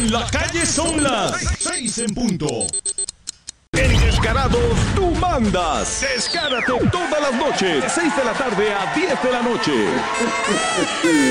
En la calle son las 6 en punto. En Descarados, tú mandas. Descárate todas las noches, de 6 de la tarde a 10 de la noche.